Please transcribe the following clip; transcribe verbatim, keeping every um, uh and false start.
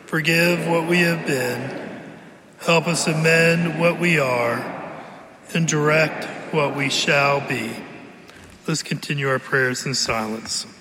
Forgive what we have been. Help us amend what we are and direct what we shall be. Let's continue our prayers in silence.